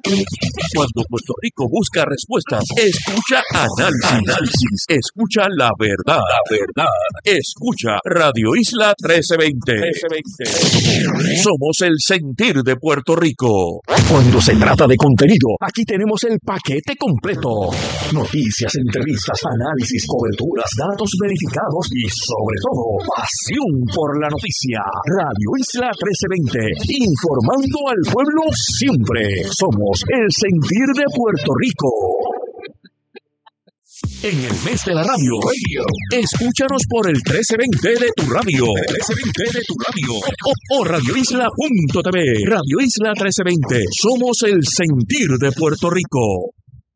Cuando Puerto Rico busca respuestas, escucha análisis, escucha la verdad, escucha Radio Isla 1320. Somos el sentir de Puerto Rico. Cuando se trata de contenido, aquí tenemos el paquete completo. Noticias, entrevistas, análisis, coberturas, datos verificados y sobre todo, pasión por la noticia. Radio Isla 1320, informando al pueblo siempre. Somos el sentir de Puerto Rico. En el mes de la radio, escúchanos por el 1320 de tu radio. O radioisla.tv. Radio Isla 1320. Somos el sentir de Puerto Rico.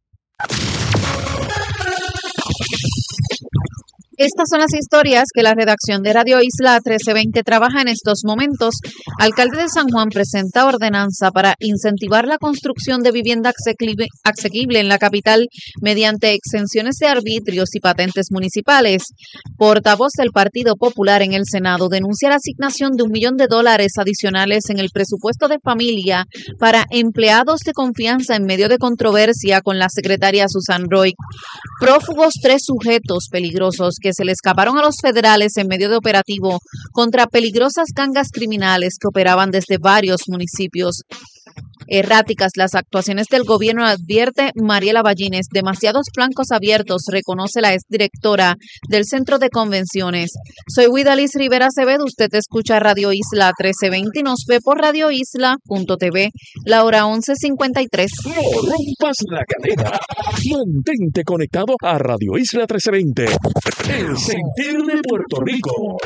Estas son las historias que la redacción de Radio Isla 1320 trabaja en estos momentos. Alcalde de San Juan presenta ordenanza para incentivar la construcción de vivienda asequible en la capital mediante exenciones de arbitrios y patentes municipales. Portavoz del Partido Popular en el Senado denuncia la asignación de $1 millón adicionales en el presupuesto de familia para empleados de confianza en medio de controversia con la secretaria Susan Roy. Prófugos 3 sujetos peligrosos que se le escaparon a los federales en medio de operativo contra peligrosas gangas criminales que operaban desde varios municipios. Erráticas las actuaciones del gobierno, advierte Mariela Ballines. Demasiados flancos abiertos, reconoce la exdirectora del Centro de Convenciones. Soy Widaliz Rivera Acevedo, usted escucha Radio Isla 1320 y nos ve por radioisla.tv, la hora 11:53. No rompas la cadena. Mantente conectado a Radio Isla 1320. El sentir de Puerto Rico.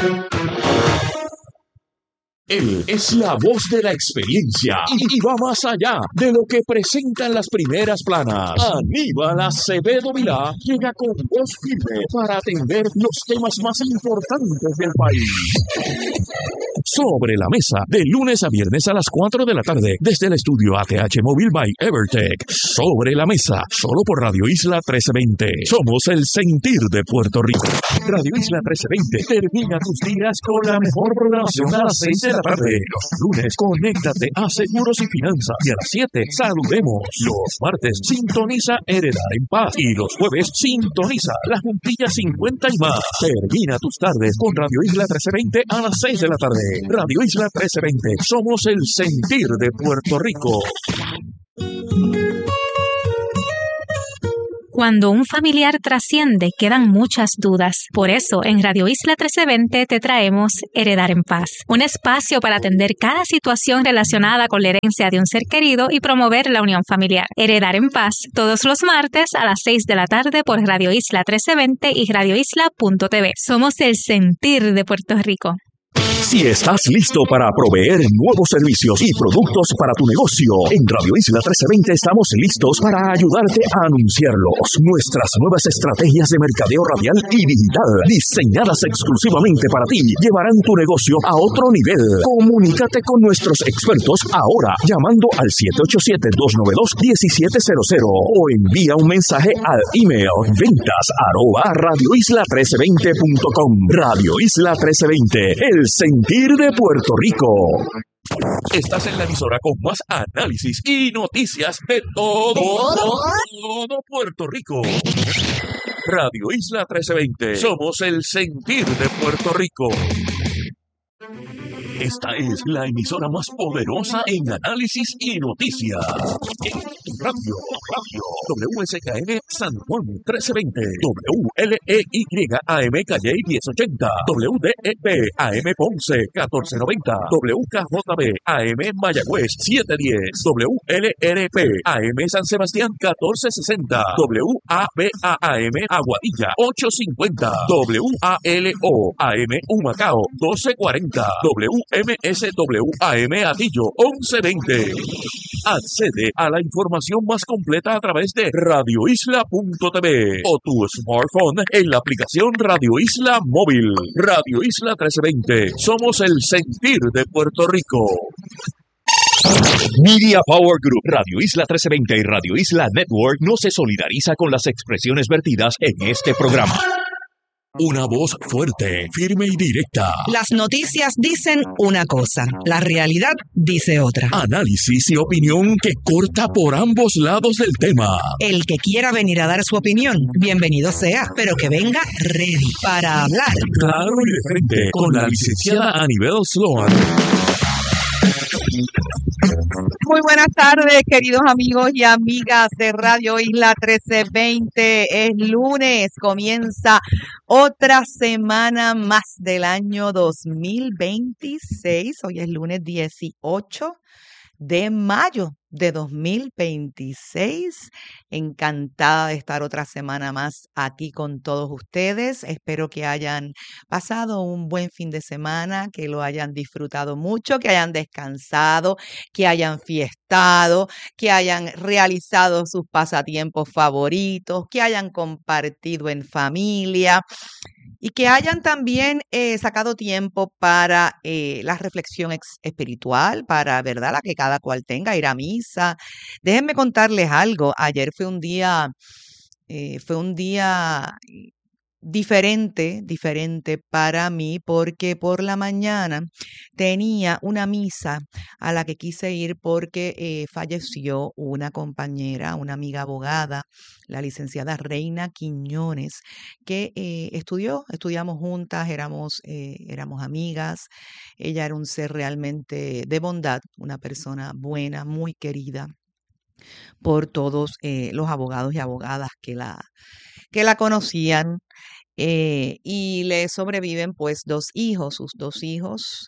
Él es la voz de la experiencia y va más allá de lo que presentan las primeras planas. Aníbal Acevedo Vilá llega con voz firme para atender los temas más importantes del país. Sobre la mesa, de lunes a viernes a las 4 de la tarde, desde el estudio ATH Móvil by Evertech. Sobre la mesa, solo por Radio Isla 1320. Somos el sentir de Puerto Rico. Radio Isla 1320 termina tus días con la mejor programación a las 6 de la tarde. Los lunes, conéctate a Seguros y Finanzas. Y a las 7, saludemos. Los martes, sintoniza Heredar en Paz. Y los jueves, sintoniza La Juntilla 50 y más. Termina tus tardes con Radio Isla 1320 a las 6 de la tarde. Radio Isla 1320. Somos el sentir de Puerto Rico. Cuando un familiar trasciende, quedan muchas dudas. Por eso, en Radio Isla 1320 te traemos Heredar en Paz, un espacio para atender cada situación relacionada con la herencia de un ser querido y promover la unión familiar. Heredar en Paz, todos los martes a las 6 de la tarde por Radio Isla 1320 y radioisla.tv. Somos el sentir de Puerto Rico. Si estás listo para proveer nuevos servicios y productos para tu negocio, en Radio Isla 1320 estamos listos para ayudarte a anunciarlos. Nuestras nuevas estrategias de mercadeo radial y digital, diseñadas exclusivamente para ti, llevarán tu negocio a otro nivel. Comunícate con nuestros expertos ahora, llamando al 787-292-1700 o envía un mensaje al email ventas@radioisla1320.com. Radio Isla 1320, el sentir de Puerto Rico. Estás en la emisora con más análisis y noticias de todo Puerto Rico. Radio Isla 1320. Somos el sentir de Puerto Rico. Esta es la emisora más poderosa en análisis y noticias. Radio WSKM San Juan 1320, WLEY AM Calle 1080, WDEP AM Ponce 1490, WKJB AM Mayagüez 710, WLRP AM San Sebastián 1460, WABA AM Aguadilla 850, WALO AM Humacao 1240, MSWAM Atillo 1120. Accede a la información más completa a través de radioisla.tv o tu smartphone en la aplicación Radio Isla Móvil. Radio Isla 1320. Somos el sentir de Puerto Rico. Media Power Group, Radio Isla 1320 y Radio Isla Network no se solidariza con las expresiones vertidas en este programa. Una voz fuerte, firme y directa. Las noticias dicen una cosa, la realidad dice otra. Análisis y opinión que corta por ambos lados del tema. El que quiera venir a dar su opinión, bienvenido sea, pero que venga ready para hablar. Claro y de frente, con la licenciada Anibel Sloan. Muy buenas tardes, queridos amigos y amigas de Radio Isla 1320. Es lunes, comienza otra semana más del año 2026. Hoy es lunes 18 de mayo de 2026. Encantada de estar otra semana más aquí con todos ustedes. Espero que hayan pasado un buen fin de semana, que lo hayan disfrutado mucho, que hayan descansado, que hayan fiestado, que hayan realizado sus pasatiempos favoritos, que hayan compartido en familia. Y que hayan también sacado tiempo para la reflexión espiritual, para, ¿verdad?, la que cada cual tenga, ir a misa. Déjenme contarles algo. Ayer fue un día diferente para mí porque por la mañana tenía una misa a la que quise ir porque falleció una compañera, una amiga abogada, la licenciada Reina Quiñones, que estudiamos juntas, éramos amigas. Ella era un ser realmente de bondad, una persona buena, muy querida por todos los abogados y abogadas que la conocían. Y le sobreviven pues sus dos hijos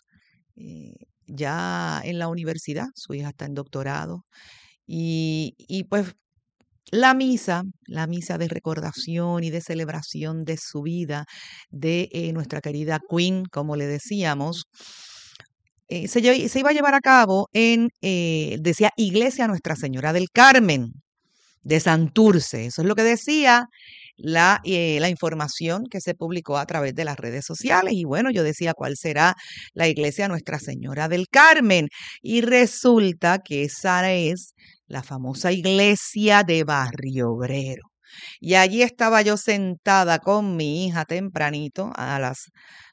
ya en la universidad. Su hija está en doctorado y pues la misa de recordación y de celebración de su vida de nuestra querida Queen, como le decíamos, se iba a llevar a cabo decía Iglesia Nuestra Señora del Carmen de Santurce. Eso es lo que decía la información que se publicó a través de las redes sociales. Y bueno, yo decía, ¿cuál será la iglesia Nuestra Señora del Carmen? Y resulta que esa es la famosa iglesia de Barrio Obrero. Y allí estaba yo sentada con mi hija tempranito, a las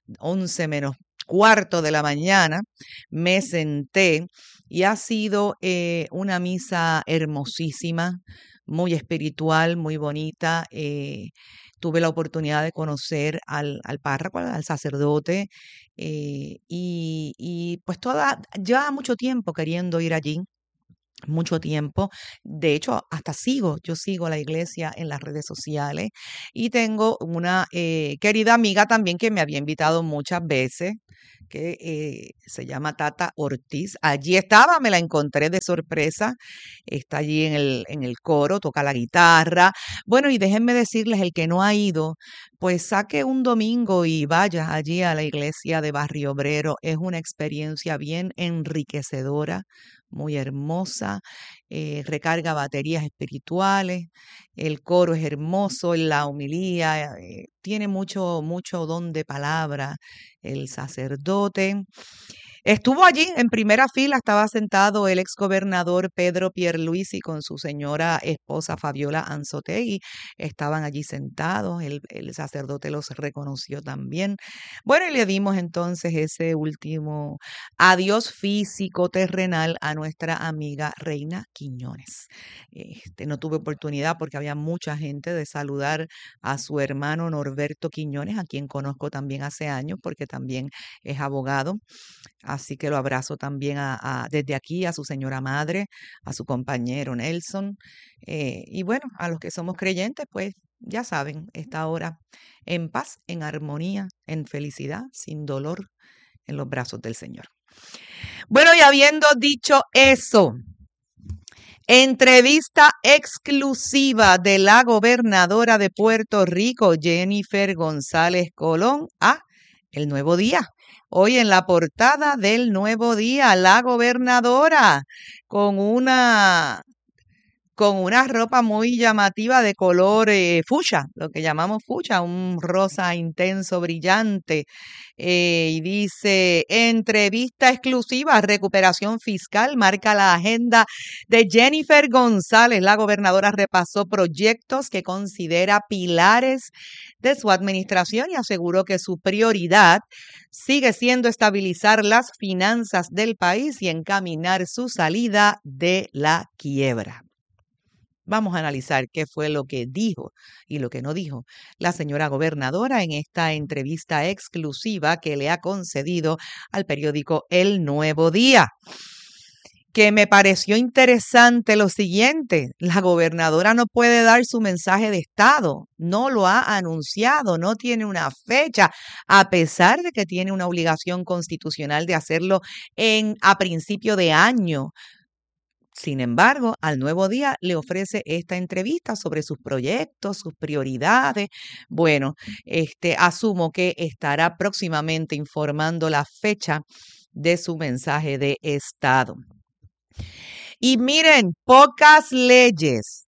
11:45 de la mañana, me senté y ha sido una misa hermosísima, muy espiritual, muy bonita. Tuve la oportunidad de conocer al párroco, al sacerdote, y pues llevaba mucho tiempo queriendo ir allí. Mucho tiempo. De hecho, yo sigo a la iglesia en las redes sociales y tengo una querida amiga también que me había invitado muchas veces, que se llama Tata Ortiz. Allí estaba, me la encontré de sorpresa. Está allí en el coro, toca la guitarra. Bueno, y déjenme decirles, el que no ha ido, pues saque un domingo y vaya allí a la iglesia de Barrio Obrero. Es una experiencia bien enriquecedora, muy hermosa, recarga baterías espirituales, el coro es hermoso, la homilía, tiene mucho don de palabra el sacerdote. Estuvo allí en primera fila, estaba sentado el exgobernador Pedro Pierluisi con su señora esposa Fabiola Anzoátegui. Estaban allí sentados, el sacerdote los reconoció también. Bueno, y le dimos entonces ese último adiós físico terrenal a nuestra amiga Reina Quiñones. No tuve oportunidad porque había mucha gente de saludar a su hermano Norberto Quiñones, a quien conozco también hace años porque también es abogado. Así que lo abrazo también desde aquí a su señora madre, a su compañero Nelson. Y bueno, a los que somos creyentes, pues ya saben, esta hora en paz, en armonía, en felicidad, sin dolor, en los brazos del Señor. Bueno, y habiendo dicho eso, entrevista exclusiva de la gobernadora de Puerto Rico, Jennifer González Colón, a El Nuevo Día. Hoy en la portada del Nuevo Día, la gobernadora con con una ropa muy llamativa de color fucsia, lo que llamamos fucsia, un rosa intenso, brillante. Y dice, entrevista exclusiva, recuperación fiscal, marca la agenda de Jennifer González. La gobernadora repasó proyectos que considera pilares de su administración y aseguró que su prioridad sigue siendo estabilizar las finanzas del país y encaminar su salida de la quiebra. Vamos a analizar qué fue lo que dijo y lo que no dijo la señora gobernadora en esta entrevista exclusiva que le ha concedido al periódico El Nuevo Día. Que me pareció interesante lo siguiente, la gobernadora no puede dar su mensaje de Estado, no lo ha anunciado, no tiene una fecha, a pesar de que tiene una obligación constitucional de hacerlo a principio de año. Sin embargo, al Nuevo Día le ofrece esta entrevista sobre sus proyectos, sus prioridades. Bueno, asumo que estará próximamente informando la fecha de su mensaje de Estado. Y miren, pocas leyes,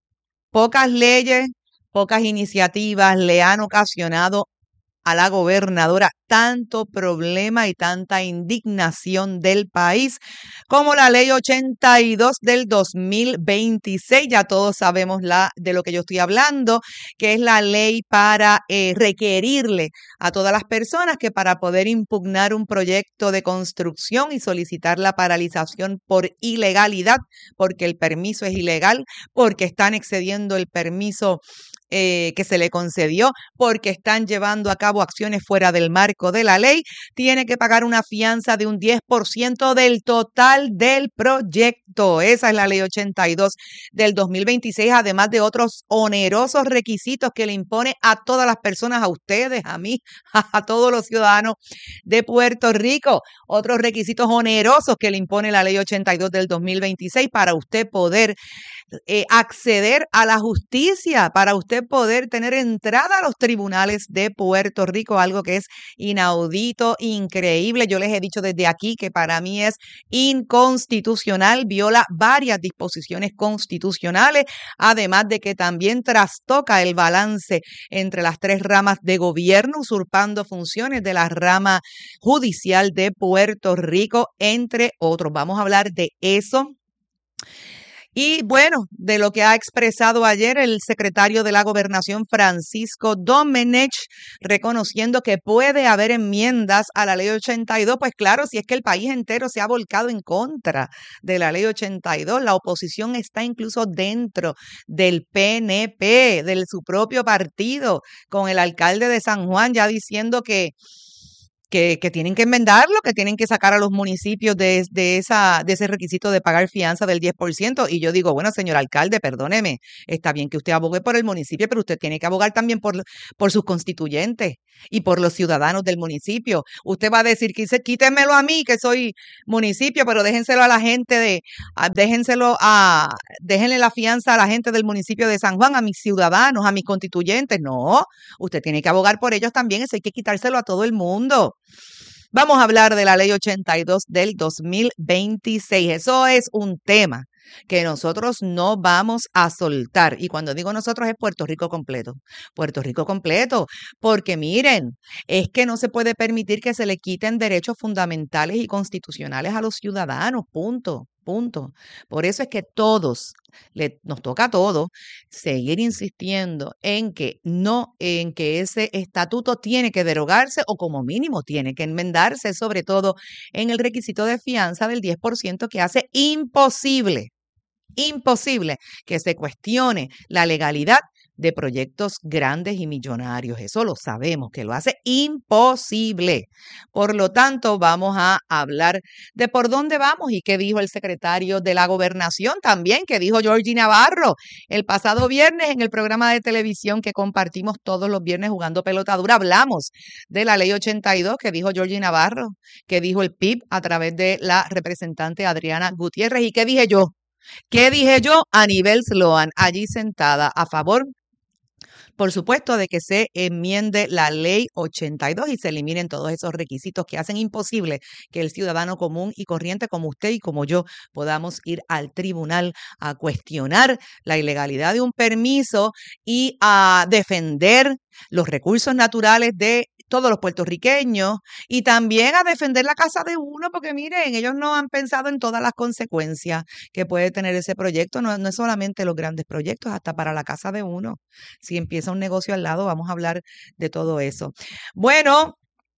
pocas iniciativas le han ocasionado a la gobernadora tanto problema y tanta indignación del país como la ley 82 del 2026. Ya todos sabemos de lo que yo estoy hablando, que es la ley para requerirle a todas las personas que para poder impugnar un proyecto de construcción y solicitar la paralización por ilegalidad, porque el permiso es ilegal, porque están excediendo el permiso que se le concedió, porque están llevando a cabo acciones fuera del marco de la ley, tiene que pagar una fianza de un 10% del total del proyecto. Esa es la ley 82 del 2026, además de otros onerosos requisitos que le impone a todas las personas, a ustedes, a mí, a todos los ciudadanos de Puerto Rico. Otros requisitos onerosos que le impone la ley 82 del 2026 para usted poder acceder a la justicia, para usted poder tener entrada a los tribunales de Puerto Rico, algo que es inaudito, increíble. Yo les he dicho desde aquí que para mí es inconstitucional, viola varias disposiciones constitucionales, además de que también trastoca el balance entre las tres ramas de gobierno, usurpando funciones de la rama judicial de Puerto Rico, entre otros. Vamos a hablar de eso. Y bueno, de lo que ha expresado ayer el secretario de la Gobernación, Francisco Domenech, reconociendo que puede haber enmiendas a la ley 82, pues claro, si es que el país entero se ha volcado en contra de la ley 82, la oposición está incluso dentro del PNP, de su propio partido, con el alcalde de San Juan ya diciendo que tienen que enmendarlo, que tienen que sacar a los municipios de ese requisito de pagar fianza del 10%. Y yo digo, bueno, señor alcalde, perdóneme, está bien que usted abogue por el municipio, pero usted tiene que abogar también por sus constituyentes y por los ciudadanos del municipio. Usted va a decir, quítemelo a mí, que soy municipio, pero déjenselo a la gente déjenle la fianza a la gente del municipio de San Juan, a mis ciudadanos, a mis constituyentes. No, usted tiene que abogar por ellos también, eso hay que quitárselo a todo el mundo. Vamos a hablar de la ley 82 del 2026. Eso es un tema que nosotros no vamos a soltar. Y cuando digo nosotros es Puerto Rico completo. Puerto Rico completo. Porque miren, es que no se puede permitir que se le quiten derechos fundamentales y constitucionales a los ciudadanos. Punto. Por eso es que nos toca a todos seguir insistiendo en que ese estatuto tiene que derogarse o como mínimo tiene que enmendarse, sobre todo en el requisito de fianza del 10% que hace imposible que se cuestione la legalidad de proyectos grandes y millonarios. Eso lo sabemos, que lo hace imposible. Por lo tanto, vamos a hablar de por dónde vamos y qué dijo el secretario de la Gobernación también, qué dijo Georgie Navarro el pasado viernes en el programa de televisión que compartimos todos los viernes Jugando Pelota Dura. Hablamos de la ley 82 que dijo Georgie Navarro, que dijo el PIB a través de la representante Adriana Gutiérrez. ¿Y qué dije yo? ¿Qué dije yo? Aníbal Sloan, allí sentada a favor por supuesto, de que se enmiende la ley 82 y se eliminen todos esos requisitos que hacen imposible que el ciudadano común y corriente como usted y como yo podamos ir al tribunal a cuestionar la ilegalidad de un permiso y a defender los recursos naturales de todos los puertorriqueños y también a defender la casa de uno, porque miren, ellos no han pensado en todas las consecuencias que puede tener ese proyecto, no es solamente los grandes proyectos, hasta para la casa de uno. Si empieza un negocio al lado, vamos a hablar de todo eso. Bueno,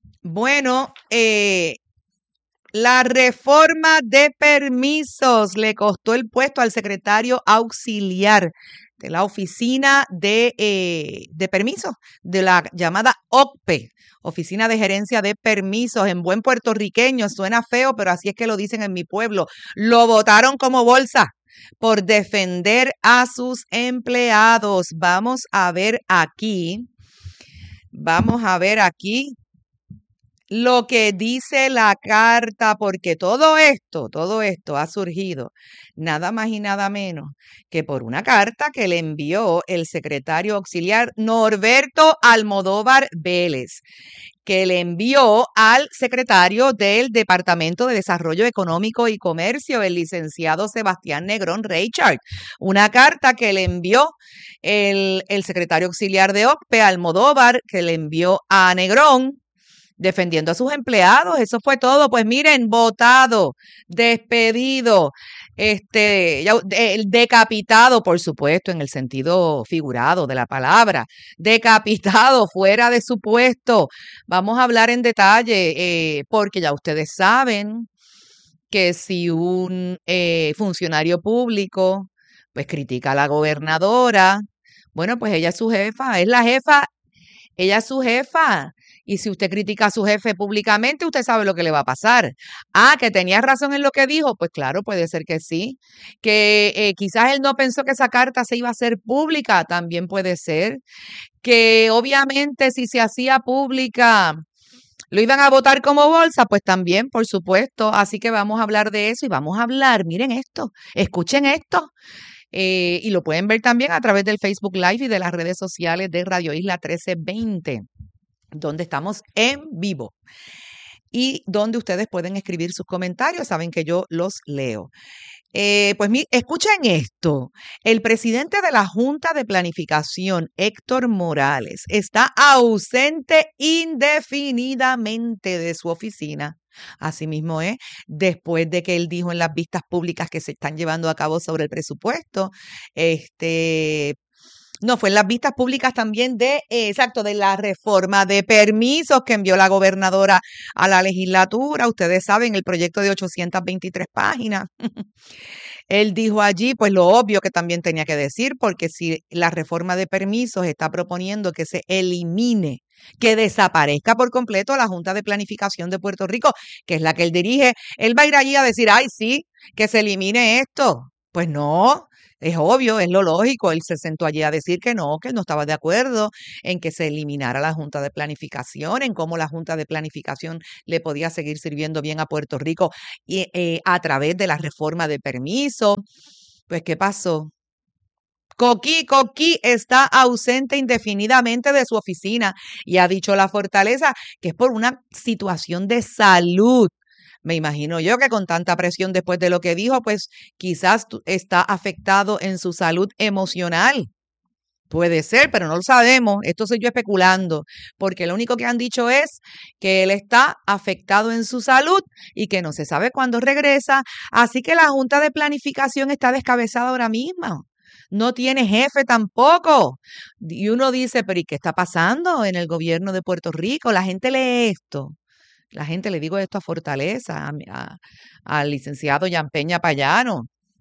la reforma de permisos le costó el puesto al secretario auxiliar de la oficina de permisos, de la llamada OCPE, Oficina de Gerencia de Permisos, en buen puertorriqueño. Suena feo, pero así es que lo dicen en mi pueblo. Lo votaron como bolsa por defender a sus empleados. Vamos a ver aquí lo que dice la carta, porque todo esto ha surgido nada más y nada menos que por una carta que le envió el secretario auxiliar Norberto Almodóvar Vélez, que le envió al secretario del Departamento de Desarrollo Económico y Comercio, el licenciado Sebastián Negrón Reichard. Una carta que le envió el secretario auxiliar de OCPE, Almodóvar, que le envió a Negrón, defendiendo a sus empleados. Eso fue todo. Pues miren, votado, despedido, decapitado, por supuesto, en el sentido figurado de la palabra, decapitado, fuera de su puesto. Vamos a hablar en detalle, porque ya ustedes saben que si un funcionario público pues critica a la gobernadora, bueno, pues ella es su jefa, es la jefa, ella es su jefa. Y si usted critica a su jefe públicamente, usted sabe lo que le va a pasar. Ah, que tenía razón en lo que dijo. Pues claro, puede ser que sí. Que quizás él no pensó que esa carta se iba a hacer pública. También puede ser. Que obviamente si se hacía pública, lo iban a votar como bolsa. Pues también, por supuesto. Así que vamos a hablar de eso y vamos a hablar. Miren esto. Escuchen esto. Y lo pueden ver también a través del Facebook Live y de las redes sociales de Radio Isla 1320. Donde estamos en vivo y donde ustedes pueden escribir sus comentarios. Saben que yo los leo. Pues escuchen esto. El presidente de la Junta de Planificación, Héctor Morales, está ausente indefinidamente de su oficina. Asimismo es, después de que él dijo en las vistas públicas que se están llevando a cabo sobre el presupuesto, no, fue en las vistas públicas también de la reforma de permisos que envió la gobernadora a la legislatura. Ustedes saben, el proyecto de 823 páginas. Él dijo allí, pues lo obvio que también tenía que decir, porque si la reforma de permisos está proponiendo que se elimine, que desaparezca por completo la Junta de Planificación de Puerto Rico, que es la que él dirige, él va a ir allí a decir, ay, sí, que se elimine esto. Pues no. Es obvio, es lo lógico. Él se sentó allí a decir que él no estaba de acuerdo en que se eliminara la Junta de Planificación, en cómo la Junta de Planificación le podía seguir sirviendo bien a Puerto Rico y, a través de la reforma de permiso. Pues, ¿qué pasó? Coqui está ausente indefinidamente de su oficina y ha dicho la Fortaleza que es por una situación de salud. Me imagino yo que con tanta presión después de lo que dijo, pues quizás está afectado en su salud emocional. Puede ser, pero no lo sabemos. Esto soy yo especulando, porque lo único que han dicho es que él está afectado en su salud y que no se sabe cuándo regresa. Así que la Junta de Planificación está descabezada ahora mismo. No tiene jefe tampoco. Y uno dice, pero ¿y qué está pasando en el gobierno de Puerto Rico? La gente lee esto. La gente, le digo esto a Fortaleza, al licenciado Jan Peña Payano.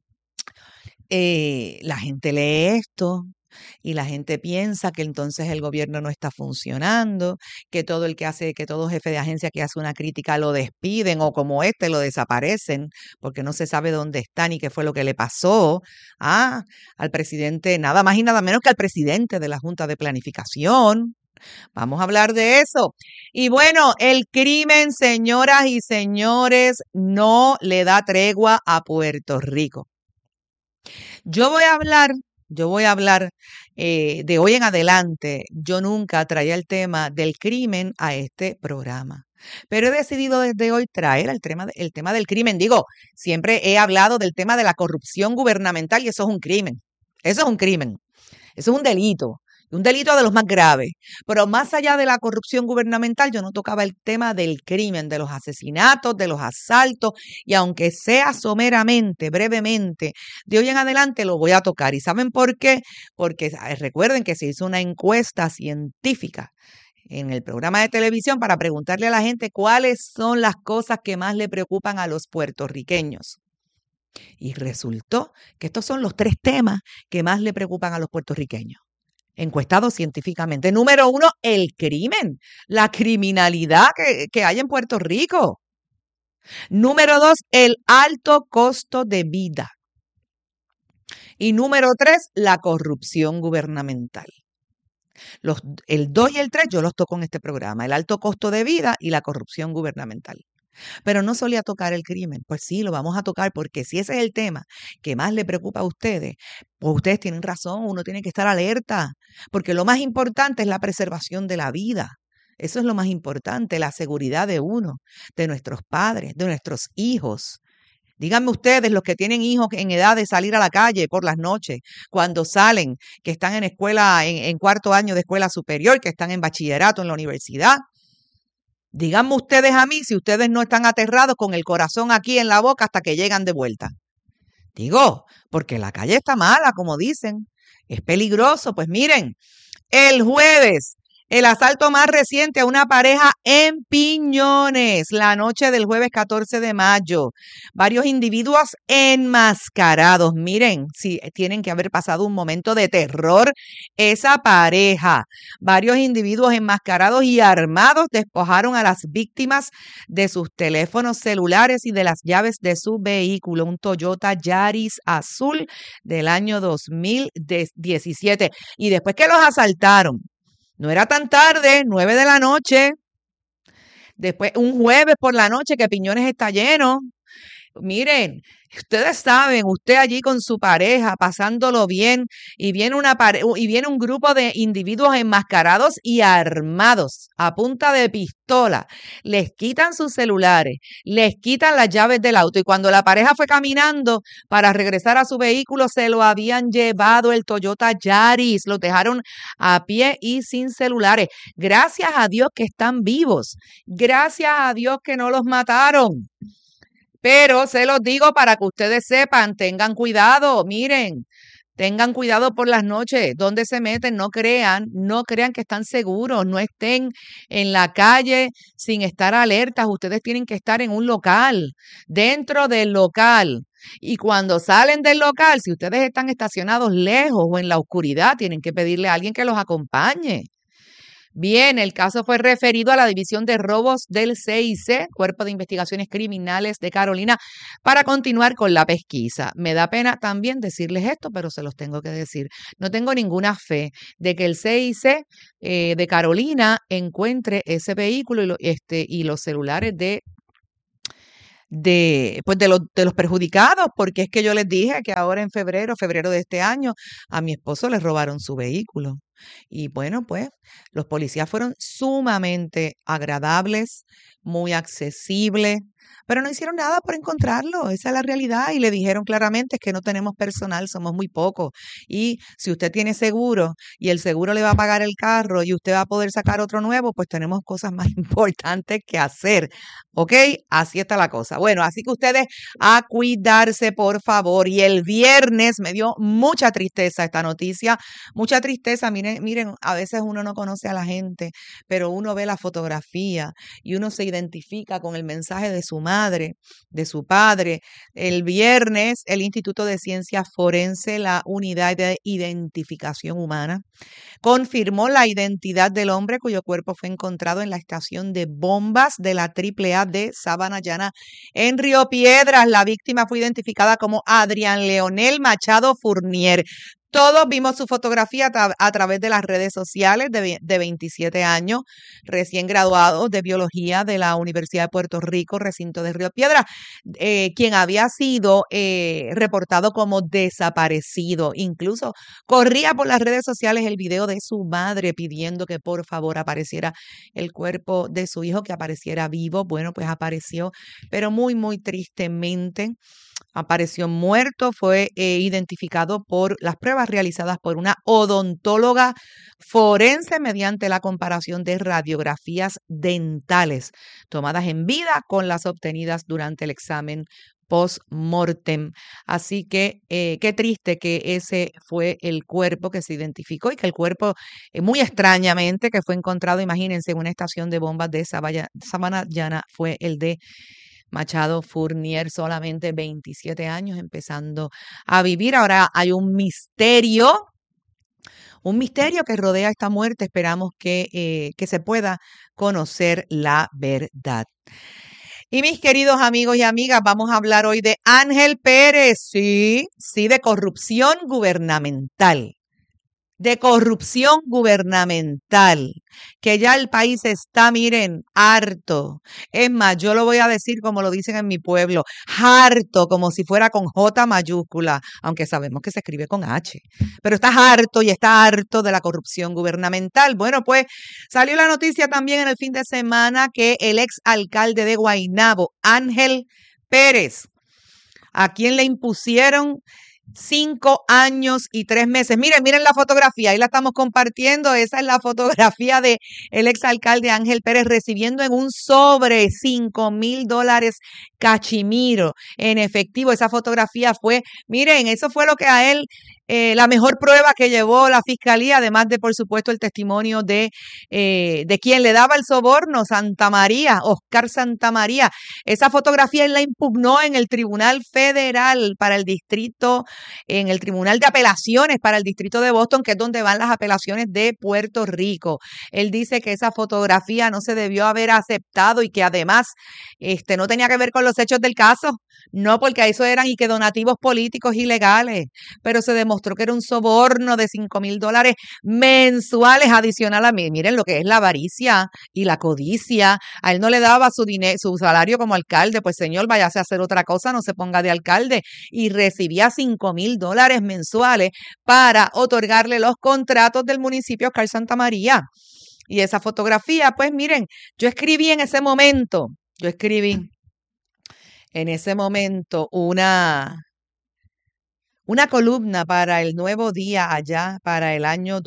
La gente lee esto y la gente piensa que entonces el gobierno no está funcionando, que todo jefe de agencia que hace una crítica lo despiden o como lo desaparecen porque no se sabe dónde está ni qué fue lo que le pasó al presidente, nada más y nada menos que al presidente de la Junta de Planificación. Vamos a hablar de eso. Y bueno, el crimen, señoras y señores, no le da tregua a Puerto Rico. Yo voy a hablar Yo voy a hablar de hoy en adelante. Yo nunca traía el tema del crimen a este programa. Pero he decidido desde hoy traer el tema del crimen. Digo, siempre he hablado del tema de la corrupción gubernamental y eso es un crimen. Eso es un crimen. Eso es un delito de los más graves. Pero más allá de la corrupción gubernamental, yo no tocaba el tema del crimen, de los asesinatos, de los asaltos, y aunque sea someramente, brevemente, de hoy en adelante lo voy a tocar. ¿Y saben por qué? Porque recuerden que se hizo una encuesta científica en el programa de televisión para preguntarle a la gente cuáles son las cosas que más le preocupan a los puertorriqueños. Y resultó que estos son los 3 temas que más le preocupan a los puertorriqueños, encuestados científicamente. Número 1, el crimen, la criminalidad que hay en Puerto Rico. Número 2, el alto costo de vida. Y número 3, la corrupción gubernamental. El 2 y el 3 yo los toco en este programa, el alto costo de vida y la corrupción gubernamental. Pero no solía tocar el crimen. Pues sí, lo vamos a tocar porque si ese es el tema que más le preocupa a ustedes, pues ustedes tienen razón, uno tiene que estar alerta, porque lo más importante es la preservación de la vida. Eso es lo más importante, la seguridad de uno, de nuestros padres, de nuestros hijos. Díganme ustedes, los que tienen hijos en edad de salir a la calle por las noches, cuando salen, que están en escuela, en 4º año de escuela superior, que están en bachillerato en la universidad. Díganme ustedes a mí si ustedes no están aterrados con el corazón aquí en la boca hasta que llegan de vuelta. Digo, porque la calle está mala, como dicen. Es peligroso. Pues miren, el jueves, el asalto más reciente a una pareja en Piñones, la noche del jueves 14 de mayo. Varios individuos enmascarados. Miren, sí, tienen que haber pasado un momento de terror esa pareja. Varios individuos enmascarados y armados despojaron a las víctimas de sus teléfonos celulares y de las llaves de su vehículo, un Toyota Yaris azul del año 2017. Y después que los asaltaron, no era tan tarde, 9 de la noche. Después, un jueves por la noche que Piñones está lleno. Miren, ustedes saben, usted allí con su pareja, pasándolo bien, y viene un grupo de individuos enmascarados y armados a punta de pistola. Les quitan sus celulares, les quitan las llaves del auto. Y cuando la pareja fue caminando para regresar a su vehículo, se lo habían llevado el Toyota Yaris. Los dejaron a pie y sin celulares. Gracias a Dios que están vivos. Gracias a Dios que no los mataron. Pero se los digo para que ustedes sepan, tengan cuidado, miren, tengan cuidado por las noches, donde se meten, no crean que están seguros, no estén en la calle sin estar alertas, ustedes tienen que estar en un local, dentro del local. Y cuando salen del local, si ustedes están estacionados lejos o en la oscuridad, tienen que pedirle a alguien que los acompañe. Bien, el caso fue referido a la División de Robos del CIC, Cuerpo de Investigaciones Criminales de Carolina, para continuar con la pesquisa. Me da pena también decirles esto, pero se los tengo que decir. No tengo ninguna fe de que el CIC de Carolina encuentre ese vehículo y los celulares de los perjudicados, porque es que yo les dije que ahora en febrero de este año, a mi esposo le robaron su vehículo. Y bueno, pues los policías fueron sumamente agradables, muy accesibles, pero no hicieron nada por encontrarlo. Esa es la realidad. Y le dijeron claramente que no tenemos personal, somos muy pocos. Y si usted tiene seguro y el seguro le va a pagar el carro y usted va a poder sacar otro nuevo, pues tenemos cosas más importantes que hacer. ¿Ok? Así está la cosa. Bueno, así que ustedes a cuidarse, por favor. Y el viernes me dio mucha tristeza esta noticia, mucha tristeza. Miren, a veces uno no conoce a la gente, pero uno ve la fotografía y uno se identifica con el mensaje de su madre, de su padre. El viernes, el Instituto de Ciencias Forense, la Unidad de Identificación Humana, confirmó la identidad del hombre cuyo cuerpo fue encontrado en la estación de bombas de la AAA de Sabana Llana en Río Piedras. La víctima fue identificada como Adrián Leonel Machado Fournier. Todos vimos su fotografía a través de las redes sociales de 27 años, recién graduado de biología de la Universidad de Puerto Rico, recinto de Río Piedras, quien había sido reportado como desaparecido. Incluso corría por las redes sociales el video de su madre pidiendo que por favor apareciera el cuerpo de su hijo, que apareciera vivo. Bueno, pues apareció, pero muy, muy tristemente apareció muerto. Fue identificado por las pruebas realizadas por una odontóloga forense mediante la comparación de radiografías dentales tomadas en vida con las obtenidas durante el examen post-mortem. Así que qué triste que ese fue el cuerpo que se identificó y que el cuerpo, muy extrañamente, que fue encontrado, imagínense, en una estación de bombas de Sabana Llana, fue el de Machado Fournier, solamente 27 años, empezando a vivir. Ahora hay un misterio que rodea esta muerte. Esperamos que se pueda conocer la verdad. Y mis queridos amigos y amigas, vamos a hablar hoy de Ángel Pérez, sí, de corrupción gubernamental. De corrupción gubernamental, que ya el país está, miren, harto. Es más, yo lo voy a decir como lo dicen en mi pueblo, harto, como si fuera con J mayúscula, aunque sabemos que se escribe con H, pero está harto y está harto de la corrupción gubernamental. Bueno, pues salió la noticia también en el fin de semana que el ex alcalde de Guaynabo, Ángel Pérez, a quien le impusieron 5 años y 3 meses. Miren la fotografía, ahí la estamos compartiendo. Esa es la fotografía de el exalcalde Ángel Pérez recibiendo en un sobre $5,000 cachimiro en efectivo. Esa fotografía fue, miren, eso fue lo que a él, la mejor prueba que llevó la fiscalía, además de, por supuesto, el testimonio de quien le daba el soborno, Santamaría, Oscar Santamaría. Esa fotografía él la impugnó en el Tribunal Federal para el distrito, en el Tribunal de Apelaciones para el distrito de Boston, que es donde van las apelaciones de Puerto Rico. Él dice que esa fotografía no se debió haber aceptado y que además no tenía que ver con los hechos del caso. No, porque eso eran y que donativos políticos ilegales, pero se demostró que era un soborno de $5,000 mensuales adicional a mí. Miren lo que es la avaricia y la codicia. A él no le daba su salario como alcalde, pues señor, váyase a hacer otra cosa, no se ponga de alcalde. Y recibía $5,000 mensuales para otorgarle los contratos del municipio Oscar Santamaría. Y esa fotografía, pues miren, yo escribí en ese momento una columna para el Nuevo Día allá para el año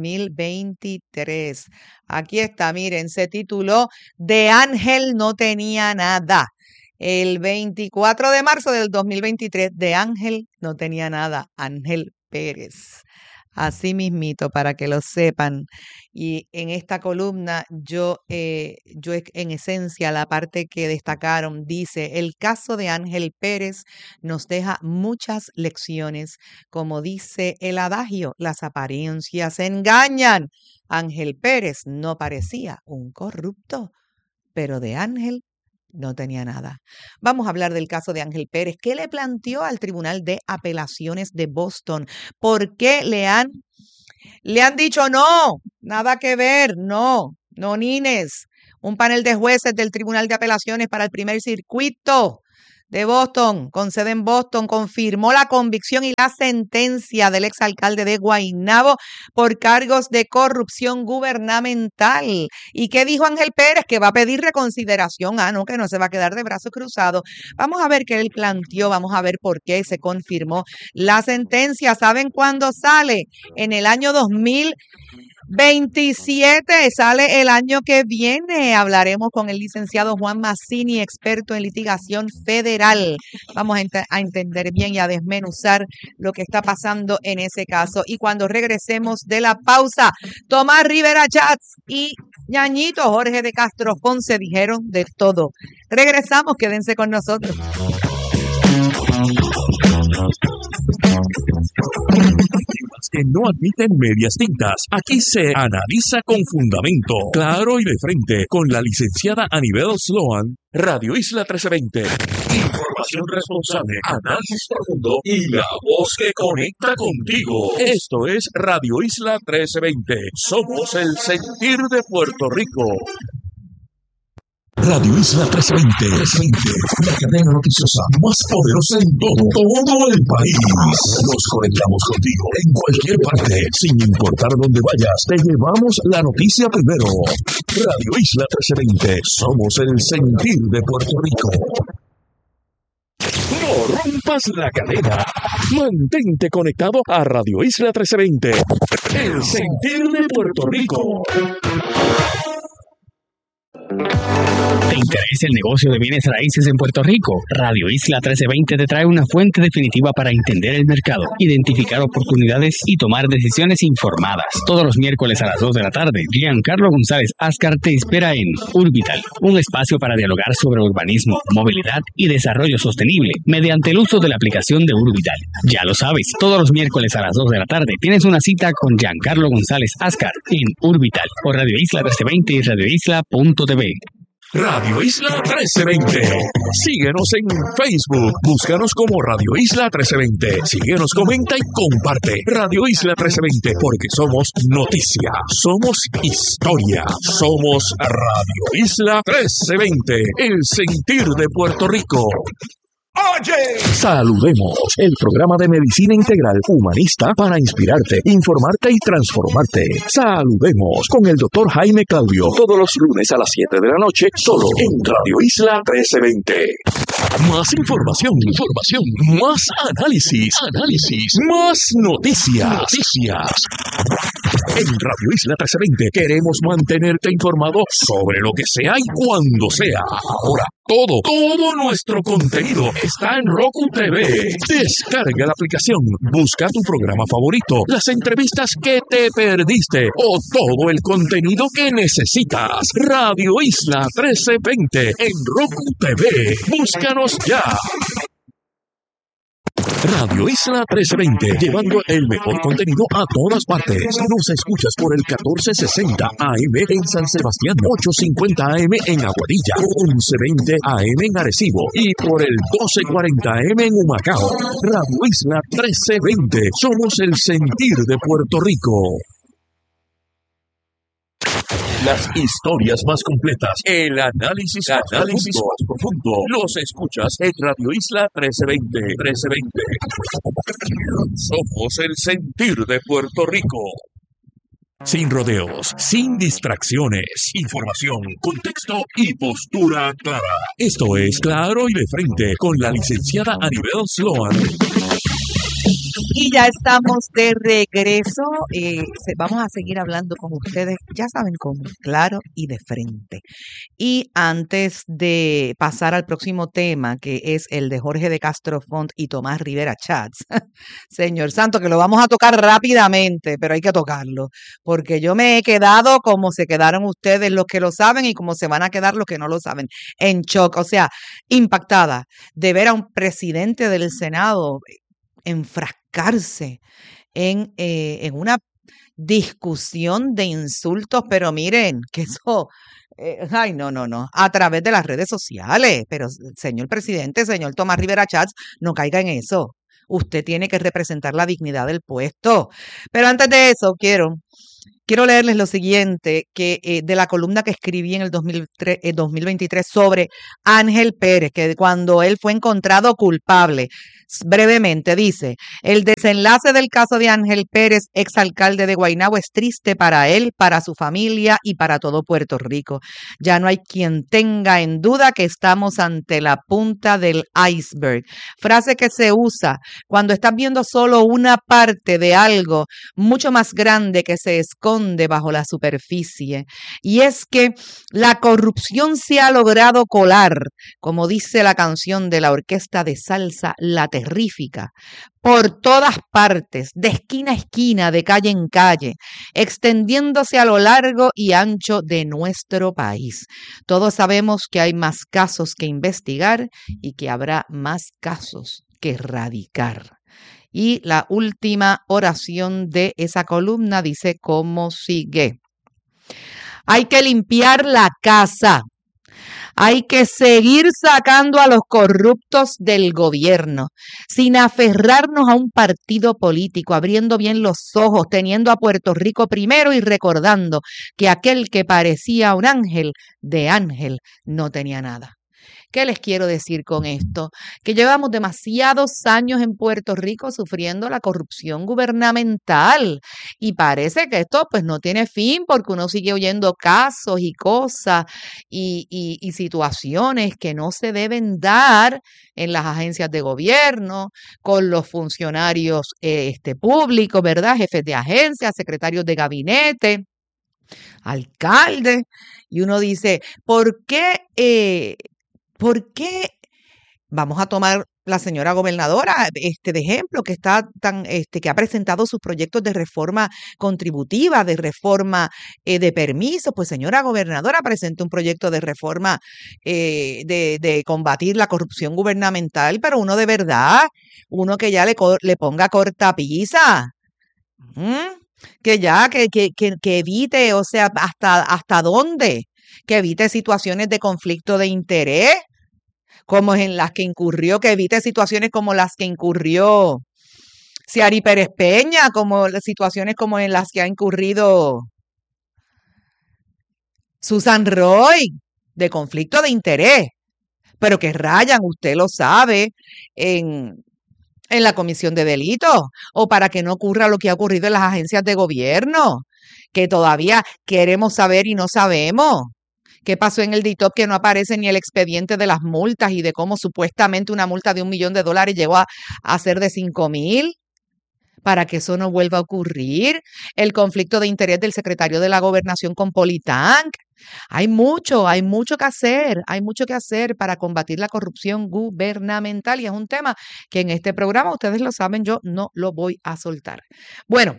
2023. Aquí está, miren, se tituló "De Ángel no tenía nada". El 24 de marzo del 2023, de Ángel no tenía nada, Ángel Pérez. Así mismito, para que lo sepan. Y en esta columna yo en esencia la parte que destacaron dice: el caso de Ángel Pérez nos deja muchas lecciones. Como dice el adagio, las apariencias engañan. Ángel Pérez no parecía un corrupto, pero de Ángel no tenía nada. Vamos a hablar del caso de Ángel Pérez. ¿Qué le planteó al Tribunal de Apelaciones de Boston? ¿Por qué le han dicho no? Nada que ver, no nines. Un panel de jueces del Tribunal de Apelaciones para el primer circuito de Boston, con sede en Boston, confirmó la convicción y la sentencia del exalcalde de Guaynabo por cargos de corrupción gubernamental. ¿Y qué dijo Ángel Pérez? Que va a pedir reconsideración. No, que no se va a quedar de brazos cruzados. Vamos a ver qué él planteó, vamos a ver por qué se confirmó la sentencia. ¿Saben cuándo sale? En el año 2027, sale el año que viene. Hablaremos con el licenciado Juan Mazzini, experto en litigación federal. Vamos a entender bien y a desmenuzar lo que está pasando en ese caso. Y cuando regresemos de la pausa, Tomás Rivera Chats y Ñañito Jorge de Castro Ponce dijeron de todo. Regresamos, quédense con nosotros. Que no admiten medias tintas. Aquí se analiza con fundamento, claro y de frente, con la licenciada Anibel Sloan, Radio Isla 1320. Información Información responsable, análisis profundo y la voz que conecta contigo. Esto es Radio Isla 1320. Somos el sentir de Puerto Rico. Radio Isla 1320, la cadena noticiosa más poderosa en todo el país. Nos conectamos contigo en cualquier parte, sin importar dónde vayas, te llevamos la noticia primero. Radio Isla 1320, somos el sentir de Puerto Rico. No rompas la cadena. Mantente conectado a Radio Isla 1320, el sentir de Puerto Rico. ¿Te interesa el negocio de bienes raíces en Puerto Rico? Radio Isla 1320 te trae una fuente definitiva para entender el mercado, identificar oportunidades y tomar decisiones informadas. Todos los miércoles a las 2 de la tarde, Giancarlo González Ascar te espera en Urbital, un espacio para dialogar sobre urbanismo, movilidad y desarrollo sostenible mediante el uso de la aplicación de Urbital. Ya lo sabes, todos los miércoles a las 2 de la tarde tienes una cita con Giancarlo González Ascar en Urbital por Radio Isla 1320 y radioisla.tv. Radio Isla 1320. Síguenos en Facebook. Búscanos como Radio Isla 1320. Síguenos, comenta y comparte. Radio Isla 1320, porque somos noticia, somos historia, somos Radio Isla 1320, el sentir de Puerto Rico. Oye, saludemos, el programa de medicina integral humanista para inspirarte, informarte y transformarte. Saludemos con el doctor Jaime Claudio, todos los lunes a las 7 de la noche, solo en Radio Isla 1320. Más información, más análisis, más noticias. En Radio Isla 1320 queremos mantenerte informado sobre lo que sea y cuando sea. Ahora, todo nuestro contenido está en Roku TV. Descarga la aplicación, busca tu programa favorito, las entrevistas que te perdiste o todo el contenido que necesitas. Radio Isla 1320 en Roku TV. Búscanos ya. Radio Isla 1320, llevando el mejor contenido a todas partes. Nos escuchas por el 1460 AM en San Sebastián, 850 AM en Aguadilla, 1120 AM en Arecibo y por el 1240 AM en Humacao. Radio Isla 1320, somos el sentir de Puerto Rico. Las historias más completas, el análisis más profundo, los escuchas en Radio Isla 1320. Somos el sentir de Puerto Rico. Sin rodeos, sin distracciones, información, contexto y postura clara. Esto es Claro y de Frente con la licenciada Anibel Sloan. Y ya estamos de regreso. Vamos a seguir hablando con ustedes, ya saben cómo, claro y de frente. Y antes de pasar al próximo tema, que es el de Jorge de Castro Font y Tomás Rivera Chats, señor santo, que lo vamos a tocar rápidamente, pero hay que tocarlo, porque yo me he quedado como se quedaron ustedes los que lo saben y como se van a quedar los que no lo saben, en shock, o sea, impactada de ver a un presidente del Senado enfrascarse en una discusión de insultos, pero miren, que eso, no, a través de las redes sociales, pero señor presidente, señor Tomás Rivera Chats, no caiga en eso, usted tiene que representar la dignidad del puesto, pero antes de eso quiero leerles lo siguiente que de la columna que escribí en el 2023 sobre Ángel Pérez, que cuando él fue encontrado culpable, brevemente dice: el desenlace del caso de Ángel Pérez, exalcalde de Guaynabo, es triste para él, para su familia y para todo Puerto Rico. Ya no hay quien tenga en duda que estamos ante la punta del iceberg. Frase que se usa cuando estás viendo solo una parte de algo mucho más grande que se esconde bajo la superficie. Y es que la corrupción se ha logrado colar, como dice la canción de la orquesta de salsa La Terrífica, por todas partes, de esquina a esquina, de calle en calle, extendiéndose a lo largo y ancho de nuestro país. Todos sabemos que hay más casos que investigar y que habrá más casos que erradicar. Y la última oración de esa columna dice como sigue: hay que limpiar la casa. Hay que seguir sacando a los corruptos del gobierno, sin aferrarnos a un partido político, abriendo bien los ojos, teniendo a Puerto Rico primero y recordando que aquel que parecía un ángel, de ángel no tenía nada. ¿Qué les quiero decir con esto? Que llevamos demasiados años en Puerto Rico sufriendo la corrupción gubernamental y parece que esto pues no tiene fin porque uno sigue oyendo casos y cosas y situaciones que no se deben dar en las agencias de gobierno, con los funcionarios públicos, ¿verdad? Jefes de agencias, secretarios de gabinete, alcaldes. Y uno dice, ¿por qué vamos a tomar la señora gobernadora de ejemplo, que está que ha presentado sus proyectos de reforma contributiva, de reforma de permisos? Pues señora gobernadora, presenta un proyecto de reforma de combatir la corrupción gubernamental, pero uno de verdad, uno que ya le ponga cortapisa. Que evite, o sea, hasta dónde, que evite situaciones de conflicto de interés, como en las que incurrió, que evite situaciones como las que incurrió Ciari Pérez Peña, como las situaciones como en las que ha incurrido Susan Roy, de conflicto de interés, pero que rayan, usted lo sabe, en la comisión de delitos, o para que no ocurra lo que ha ocurrido en las agencias de gobierno, que todavía queremos saber y no sabemos. ¿Qué pasó en el DITOP que no aparece ni el expediente de las multas y de cómo supuestamente una multa de $1 millón llegó a ser de 5,000? Para que eso no vuelva a ocurrir. El conflicto de interés del secretario de la Gobernación con Politank. Hay mucho que hacer para combatir la corrupción gubernamental y es un tema que en este programa, ustedes lo saben, yo no lo voy a soltar. Bueno,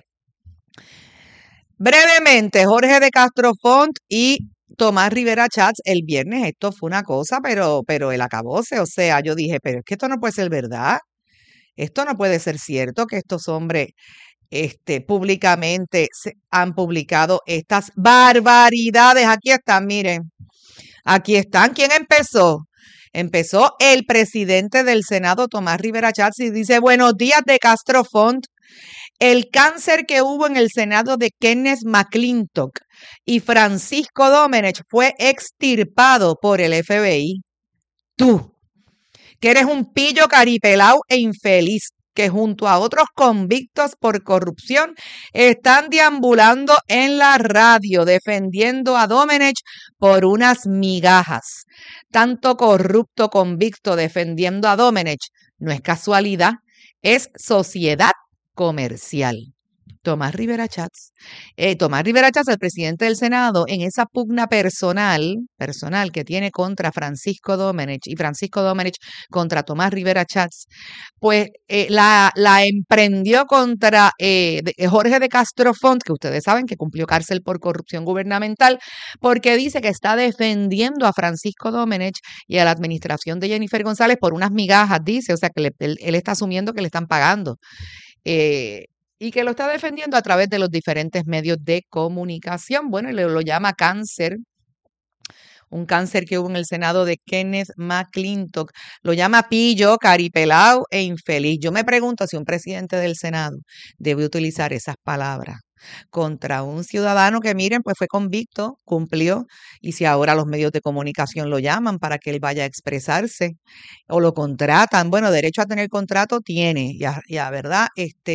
brevemente, Jorge de Castro Font y Tomás Rivera Chats el viernes, esto fue una cosa, pero el acabose, o sea, yo dije, pero es que esto no puede ser verdad, esto no puede ser cierto que estos hombres públicamente han publicado estas barbaridades. Aquí están, miren, aquí están. ¿Quién empezó? Empezó el presidente del Senado, Tomás Rivera Chats, y dice, buenos días de Castro Font. El cáncer que hubo en el Senado de Kenneth McClintock y Francisco Domenech fue extirpado por el FBI. Tú, que eres un pillo caripelao e infeliz, que junto a otros convictos por corrupción están deambulando en la radio defendiendo a Domenech por unas migajas. Tanto corrupto convicto defendiendo a Domenech no es casualidad, es sociedad comercial. Tomás Rivera Chats, el presidente del Senado, en esa pugna personal que tiene contra Francisco Domenech y Francisco Domenech contra Tomás Rivera Chats, pues la emprendió contra Jorge de Castro Font, que ustedes saben que cumplió cárcel por corrupción gubernamental, porque dice que está defendiendo a Francisco Domenech y a la administración de Jennifer González por unas migajas, dice, o sea que él está asumiendo que le están pagando. Y que lo está defendiendo a través de los diferentes medios de comunicación. Bueno, y lo llama cáncer, un cáncer que hubo en el Senado de Kenneth McClintock. Lo llama pillo, caripelao e infeliz. Yo me pregunto si un presidente del Senado debe utilizar esas palabras contra un ciudadano que, miren, pues fue convicto, cumplió, y si ahora los medios de comunicación lo llaman para que él vaya a expresarse o lo contratan, bueno, derecho a tener contrato tiene, ya, ¿verdad?